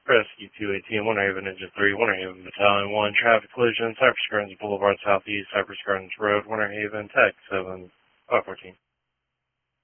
Rescue 218, Winter Haven, Engine 3, Winter Haven, Battalion 1, traffic collision, Cypress Gardens Boulevard Southeast, Cypress Gardens Road, Winter Haven, Tech 7, 514.